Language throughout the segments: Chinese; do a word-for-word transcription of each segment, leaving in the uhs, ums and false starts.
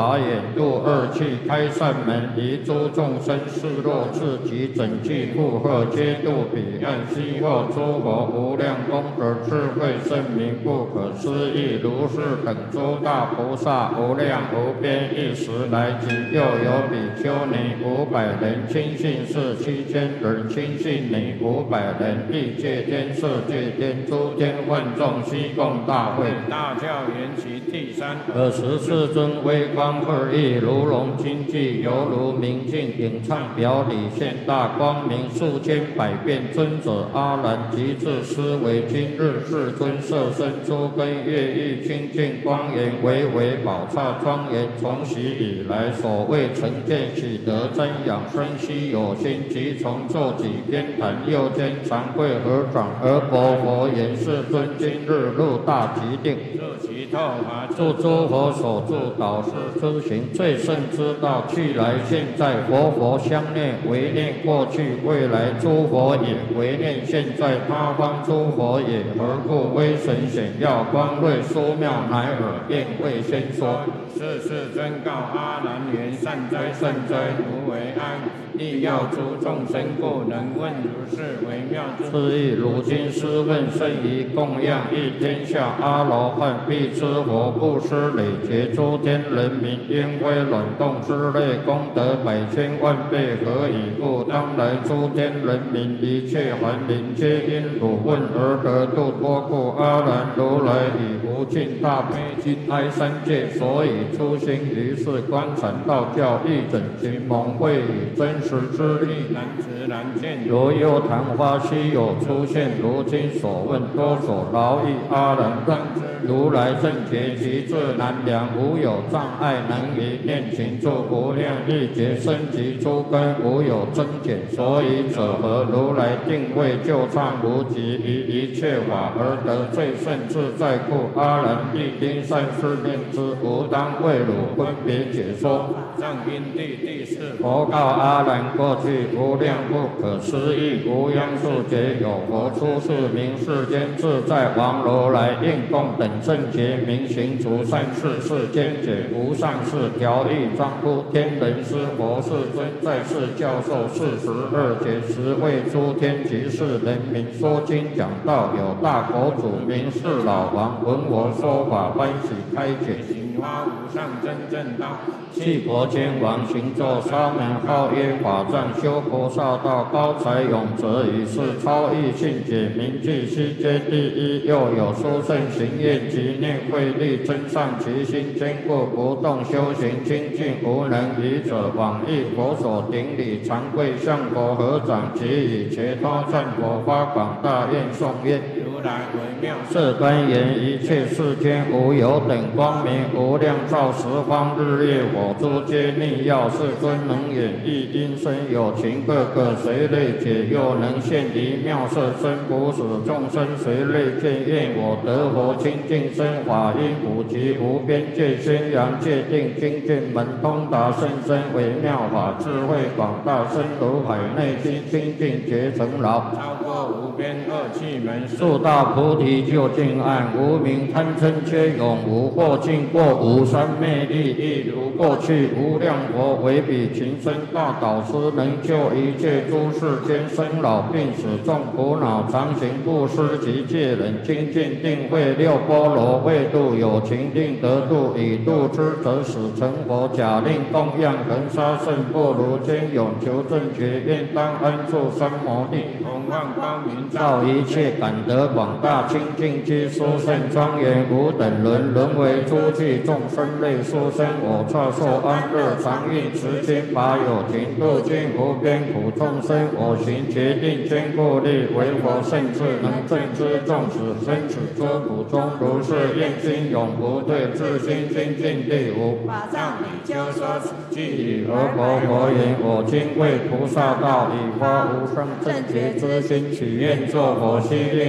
法眼，度二气，开善门，离诸众生示弱自己，整具负荷，皆度彼岸。悉获诸佛无量功德，智慧圣明，不可思议。如是等诸大菩萨，无量无边，一时来集。又有比丘尼五百人，亲信是七千人，亲信女五百人，欲界天、色界天、诸天万众，悉共大会。大教缘起第三。尔时世尊微光二翼，如龙金髻，犹如明镜，影唱表里，现大光明，数千百变。尊者阿难即自思维，今日世尊色身诸根业欲清净光严，唯唯宝刹庄严。从昔以来，所谓成见喜得真养生悉有心，即从作己偏袒，右肩长跪合掌，而薄佛言：世尊，今日入大吉定，入其透法，助诸佛所助导师之行，最胜之道，去来现在，佛佛相念，唯念过去未来诸佛也，唯念现在他方诸佛也。何故？威神显耀，光瑞殊妙，乃尔便未先说。是世尊告阿难言：善哉善哉，如为安。亦要诸众生故，能问如是微妙之意。如今师问甚疑，供养一天下阿罗汉，必知佛布施累劫诸天人民，烟灰卵动之类功德百千万倍。何以故？当来诸天人民一切凡灵，皆因汝问而得度脱故。阿难如来以无尽大悲心哀三界，所以初心于是观禅道教，一整群蒙会以真实之力，难知难见。如幽昙花稀有出现，如今所问多所劳役。阿难当知如来正觉极至难量，无有障碍，能于念情住无量亿劫生及诸根，无有增减。所以者何？如来定位就畅无极，于一切法而得最胜自在故。阿难必应善思念之，吾当为汝分别解说。藏因地第四。佛告阿难：过去无量不可思议无央数劫，有佛出世名世间自在王如来，应供等正觉明行除善事，世间解无上士调御庄乎天人师佛世尊，在世教授四十二劫，十为诸天及世人民说经讲道。有大佛祖名是老王，闻我说法，欢喜开解，行发无上真正道。弃婆天王行咒沙门，号曰法藏，修菩萨道，高才永泽，以是超异性解，名具悉皆第一。又有殊胜行愿及念慧力，增上其心，坚固不动，修行清净无能愚者，往诣佛所顶礼，常跪向佛合掌，即以伽多赞佛，发广大愿颂曰：如来为妙色端严，一切世间无有等光明，无量照十方日月火诸皆逆耀。世尊能演绎音声有情，各个随类解，又能现离妙色身，不使众生随类见。愿我得佛清净身，法音普及无边界，宣扬界定精进门，通达甚深微妙法，智慧广大，深如海内心，清净觉成劳，超过无边恶趣门，速到菩提究竟岸。无明贪嗔皆永无，过尽过无三昧力，亦如过去无量佛为彼情深大导师，能救一切诸世间生老病死众苦恼，常行布施及戒忍，精进定慧六波罗，为度有情定得度，以度之则使成佛。假令供养恒沙圣不如坚永求正觉，愿当安住三摩地，弘万光明照一切，感得广大清净皆殊胜庄严，无等伦，沦为诸趣众生类殊生。我刹受安乐常运持心，法有情度尽无边苦众生。我行决定坚固力，为佛圣智能正知众使生死诸苦中，如是愿心永不退，自心清净地无。法藏比丘说此句已，而佛佛言：我今为菩萨道，以发无上正觉之心，许愿作佛，悉令罗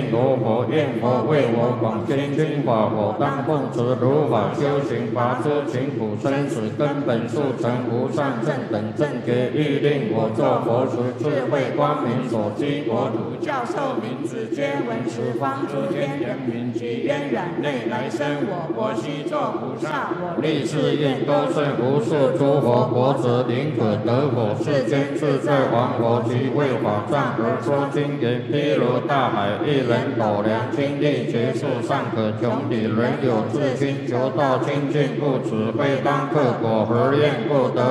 我愿佛为我广宣经法，我当奉持如法修行，拔诸勤苦生死根本速成无上正等正觉欲令我作佛时，智慧光明所居国土，教授名字皆闻十方诸天人民及渊远内来生我，我须作菩萨，我立誓愿多胜无数诸佛，国者宁可得佛，世间自在王佛及为法藏而说经言，譬如大海，一人斗量，经历劫数尚可穷底，人有至心求道清净不耻，非当克果，何愿不得？